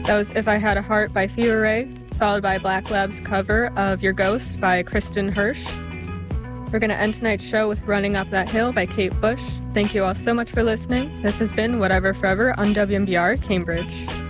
That was If I Had a Heart by Fever Ray, followed by Black Lab's cover of Your Ghost by Kristen Hirsch. We're going to end tonight's show with Running Up That Hill by Kate Bush. Thank you all so much for listening. This has been Whatever Forever on WMBR Cambridge.